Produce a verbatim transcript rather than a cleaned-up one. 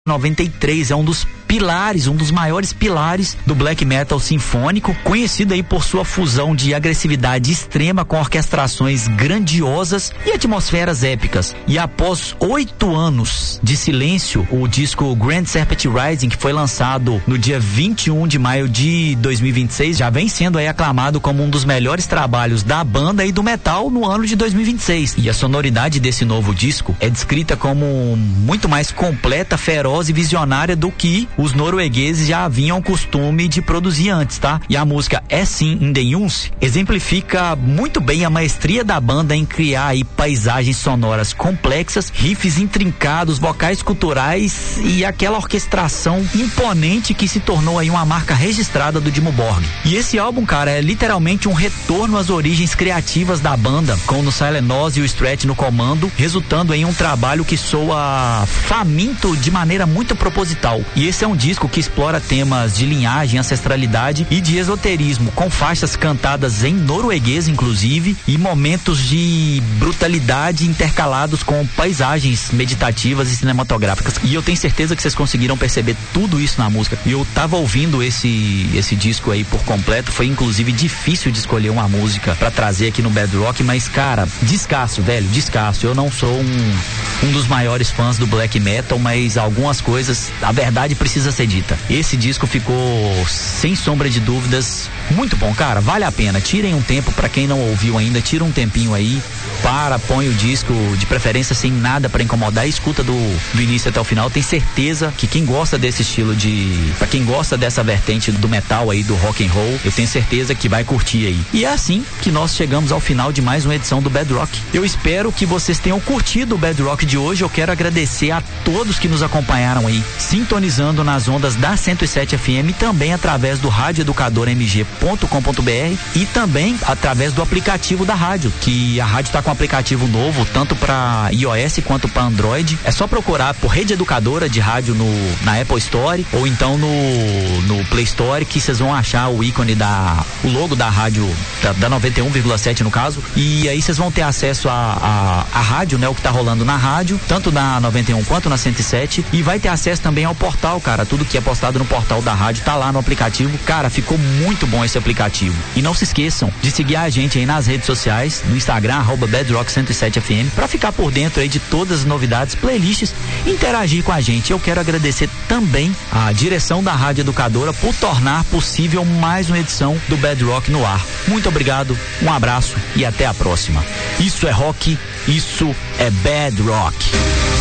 noventa e três, é um dos pilares, um dos maiores pilares do black metal sinfônico, conhecido aí por sua fusão de agressividade extrema com orquestrações grandiosas e atmosferas épicas. E após oito anos de silêncio, o disco Grand Serpent Rising, que foi lançado no dia vinte e um de maio de dois mil e vinte e seis, já vem sendo aí aclamado como um dos melhores trabalhos da banda e do metal no ano de dois mil e vinte e seis. E a sonoridade desse novo disco é descrita como muito mais completa, feroz e visionária do que os noruegueses já haviam o costume de produzir antes, tá? E a música É Sim in the Junce exemplifica muito bem a maestria da banda em criar aí paisagens sonoras complexas, riffs intrincados, vocais culturais e aquela orquestração imponente que se tornou aí uma marca registrada do Dimmu Borgir. E esse álbum, cara, é literalmente um retorno às origens criativas da banda, com o Silent Noise e o Stretch no comando, resultando em um trabalho que soa faminto de maneira muito proposital. E esse é um disco que explora temas de linhagem, ancestralidade e de esoterismo, com faixas cantadas em norueguês, inclusive, e momentos de brutalidade intercalados com paisagens meditativas e cinematográficas. E eu tenho certeza que vocês conseguiram perceber tudo isso na música. E eu tava ouvindo esse esse disco aí por completo, foi inclusive difícil de escolher uma música pra trazer aqui no Bedrock, mas cara, descasso, velho, descasso. Eu não sou um, um dos maiores fãs do black metal, mas algumas coisas, a verdade precisa ser dita. Esse disco ficou, sem sombra de dúvidas, muito bom, cara, vale a pena. Tirem um tempo, pra quem não ouviu ainda, tira um tempinho aí, para, põe o disco, de preferência sem nada pra incomodar, e escuta do, do início até o final. Tem certeza que quem gosta desse estilo de, pra quem gosta dessa vertente do metal aí, do rock and roll, eu tenho certeza que vai curtir aí. E é assim que nós chegamos ao final de mais uma edição do Bedrock. Eu espero que vocês tenham curtido o Bedrock de hoje. Eu quero agradecer a todos que nos acompanharam aí, sintonizando nas ondas da cento e sete F M, também através do rádio educador m g ponto com ponto b r e também através do aplicativo da rádio, que a rádio está com um aplicativo novo, tanto para iOS quanto para Android. É só procurar por Rede Educadora de Rádio no, na Apple Store ou então no, no Play Store, que vocês vão achar o ícone da, o logo da rádio, da, da noventa e um vírgula sete no caso, e aí vocês vão ter acesso a, a, a rádio, né, o que tá rolando na rádio, tanto na noventa e um quanto na cento e sete, e vai ter acesso também ao portal, cara. Tudo que é postado no portal da rádio tá lá no aplicativo. Cara, ficou muito bom esse aplicativo. E não se esqueçam de seguir a gente aí nas redes sociais, no Instagram, arroba Bedrock cento e sete F M, pra ficar por dentro aí de todas as novidades, playlists, interagir com a gente. Eu quero agradecer também a direção da Rádio Educadora por tornar possível mais uma edição do Bedrock no ar. Muito obrigado, um abraço e até a próxima. Isso é rock, isso é Bedrock.